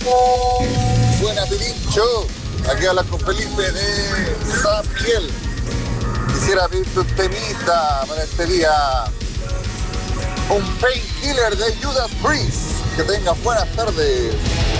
Buena, Pirincho. Aquí habla con Felipe de San Miguel. Quisiera pedirte un temita para este día. Un painkiller de Judas Priest. Que tengas buenas tardes.